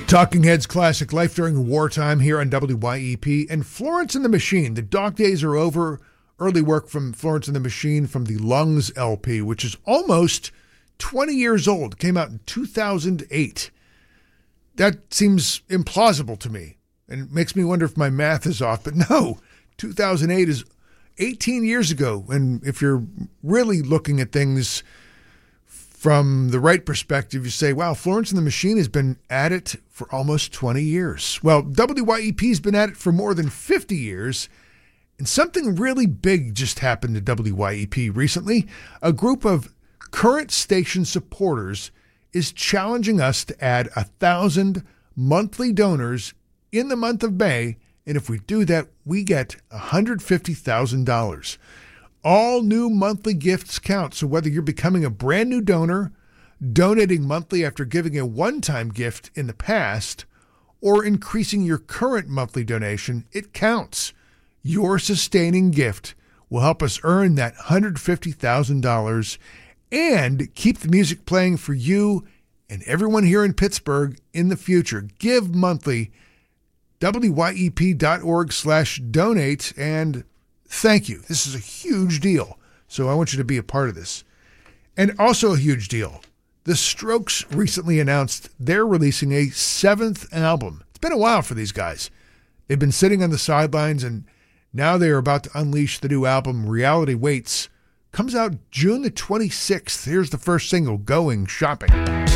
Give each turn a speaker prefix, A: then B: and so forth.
A: Talking Heads Classic Life During Wartime here on WYEP. And Florence and the Machine. The dog days are over. Early work from Florence and the Machine from the Lungs LP, which is almost 20 years old. Came out in 2008. That seems implausible to me. And it makes me wonder if my math is off. But no, 2008 is 18 years ago. And if you're really looking at things from the right perspective, you say, wow, Florence and the Machine has been at it for almost 20 years. Well, WYEP's been at it for more than 50 years, and something really big just happened to WYEP recently. A group of current station supporters is challenging us to add 1,000 monthly donors in the month of May, and if we do that, we get $150,000. All new monthly gifts count, so whether you're becoming a brand new donor, donating monthly after giving a one-time gift in the past, or increasing your current monthly donation, it counts. Your sustaining gift will help us earn that $150,000 and keep the music playing for you and everyone here in Pittsburgh in the future. Give monthly, wyep.org/donate, and thank you. This is a huge deal, so I want you to be a part of this. And also a huge deal, the Strokes recently announced they're releasing a 7th album. It's been a while for these guys. They've been sitting on the sidelines, and now they are about to unleash the new album, Reality Waits. Comes out June the 26th. Here's the first single, Going Shopping.